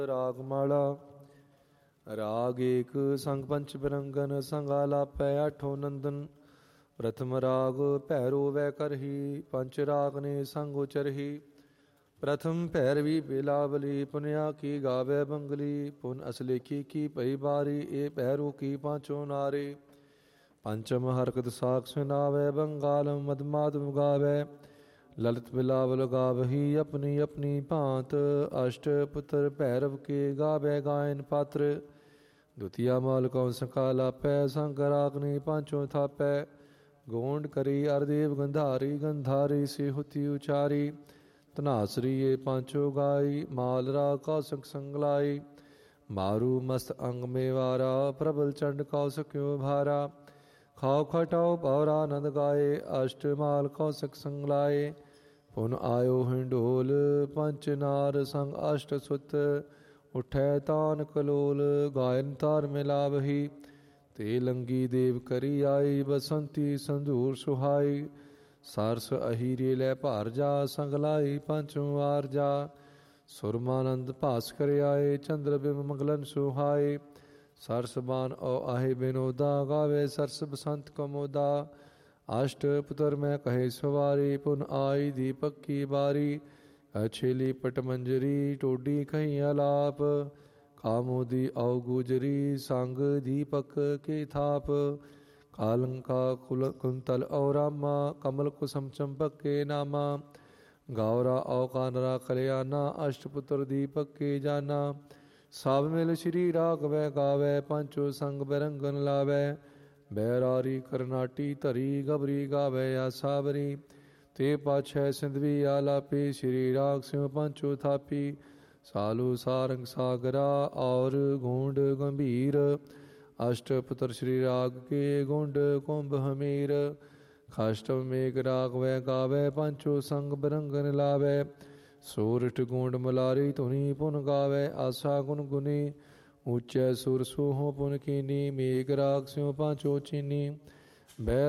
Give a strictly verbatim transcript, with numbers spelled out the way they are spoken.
ਰਾਗਮਾਲਾ ਰਾਗ ਏਕ ਸੰਗ ਪੰਚ ਬਿਰੰਗਨ ਸੰਗ ਆਲਾਪੈ ਆਠੋ ਨੰਦਨ। ਪ੍ਰਥਮ ਰਾਗ ਭੈਰੋ ਵੈ ਕਰਹੀ ਪੰਚ ਰਾਗ ਨੇ ਸੰਗ ਉਚਰਹੀ। ਪ੍ਰਥਮ ਭੈਰਵੀ ਬਿਲਾਵਲੀ ਪੁਨਿਆ ਕੀ ਗਾਵੇ ਬੰਗਲੀ। ਪੁਨ ਅਸਲੇਖੀ ਕੀ ਭਈ ਬਾਰੀ ਇਹ ਭੈਰੋ ਕੀ ਪਾਂਚੋ ਨਾਰੇ। ਪੰਚਮ ਹਰਕਤ ਸਾਖ ਸੁਨਾਵੇ ਬੰਗਾਲਮ ਮਦਮਾਦਮ ਗਾਵੇ। ਲਲਿਤ ਬਿਲਾਵਲ ਗਾਵਹੀ ਆਪਣੀ ਆਪਣੀ ਭਾਂਤ। ਅਸ਼ਟ ਪੁੱਤਰ ਭੈਰਵ ਕੇ ਗਾਵੇ ਗਾਇਨ ਪਾਤਰ। ਦੁਤੀਆ ਮਾਲ ਕੌਂਸ ਕਾ ਲਾਪੈ ਸੰਗ ਰਾਗਨੀ ਪਾਂਚੋ ਥਾਪੈ। ਗੋਂਡ ਕਰੀ ਅਰਦੇਵ ਗੰਧਾਰੀ ਗੰਧਾਰੀ ਸੇ ਹੁਤੀ ਉਚਾਰੀ। ਧਨਾਸਰੀ ਇਹ ਪਾਂਚੋ ਗਾਈ ਮਾਲ ਰਾਗ ਕੌਸਕ ਸੰਗਲਾਈ। ਮਾਰੂ ਮਸਤ ਅੰਗ ਮੇਵਾਰਾ ਪ੍ਰਬਲ ਚੰਡ ਕੌਸਕਿਓ ਭਾਰਾ। ਖਾਓ ਖਟਾਓ ਪੌਰਾਨੰਦ ਗਾਏ ਅਸ਼ਟ ਮਾਲ ਕੌਸਕ ਸੰਗਲਾਏ। ਪੁਨ ਆਇਓ ਹਿੰਡੋਲ ਪੰਚ ਨਾਰ ਸੰਗ ਅਸ਼ਟ ਸੁਤ। ਉਠੈ ਤਾਨ ਕਲੋਲ ਗਾਇਨ ਤਾਰ ਮਿਲਾਵਹੀ। ਤੇ ਲੰਗੀ ਦੇਵ ਕਰੀ ਆਈ ਬਸੰਤੀ ਸੰਧੂਰ ਸੁਹਾਈ। ਸਰਸ ਅਹੀਰੇ ਲੈ ਭਾਰ ਜਾ ਸੰਗ ਲਾਈ ਪੰਚੋ ਆਰ ਜਾ। ਸੁਰਮਾਨੰਦ ਭਾਸ ਕਰ ਆਏ ਚੰਦਰ ਬਿਮ ਮੰਗਲਨ ਸੁਹਾਏ। ਸਰਸ ਬਾਨ ਔ ਆਹੇ ਬਿਨੋਦਾ ਗਾਵੇ ਸਰਸ ਬਸੰਤ ਕਮੋਦਾ। ਅਸ਼ਟ ਪੁੱਤਰ ਮੈਂ ਕਹੇ ਸਵਾਰੀ ਪੁਨ ਆਈ ਦੀਪਕ ਕੀ ਬਾਰੀ। ਅਛੇਲੀ ਪਟ ਮੰਜਰੀ ਟੋਡੀ ਕਹੀ ਆਲਾਪ। ਕਾਮੋਦੀ ਔ ਗੁਜਰੀ ਸੰਗ ਦੀਪਕ ਕੇ ਥਾਪ। ਕਾਲੰਕਾ ਕੁਲ ਕੁੰਤਲ ਔ ਰਾਮਾ ਕਮਲ ਕੁਸਮ ਚੰਪਕ ਕੇ ਨਾਮਾ। ਗੌਰਾ ਔ ਕਾਨਰਾ ਕਲਿਆਣਾ ਅਸ਼ਟ ਪੁੱਤਰ ਦੀਪਕ ਕੇ ਜਾਨਾ। ਸਭ ਮਿਲ ਸ਼੍ਰੀ ਰਾਘਵੈ ਗਾਵੇ ਪੰਚੋ ਸੰਗ ਬਿਰੰਗਨ ਲਾਵੇ। ਬੈਰਾਰੀ ਕਰਨਾਟੀ ਧਰੀ ਗਬਰੀ ਗਾਵੇ ਆਸਾਵਰੀ। ਤੇ ਪਾਛੈ ਸਿੰਧਵੀ ਆਲਾਪੀ ਸ਼੍ਰੀ ਰਾਗ ਸਿਉ ਪੰਚੋ ਥਾਪੀ। ਸਾਲੂ ਸਾਰੰਗ ਸਾਗਰਾ ਔਰ ਗੋਂਡ ਗੰਭੀਰ। ਅਸ਼ਟ ਪੁੱਤਰ ਸ਼੍ਰੀ ਰਾਗ ਕੇ ਗੁੰਡ ਕੁੰਭ ਹਮੀਰ। ਖਾਸ਼ਟਵ ਮੇਘ ਰਾਗਵੈ ਗਾਵੇ ਪੰਚੋ ਸੰਗ ਬਿਰੰਗਨ ਲਾਵੇ। ਸੋਰਠ ਗੋਂਡ ਮਲਾਰੀ ਧੁਨੀ ਪੁਨ ਗਾਵੇ ਆਸਾ ਗੁਨ ਗੁਨੀ। ਉੱਚੈ ਸੁਰ ਸੋਹੋ ਪੁਨ ਕੀਨੀ ਮੇਘ ਰਾਗ ਸਿਉ ਪਾਂਚੋ ਚੀਨੀ। ਬੈ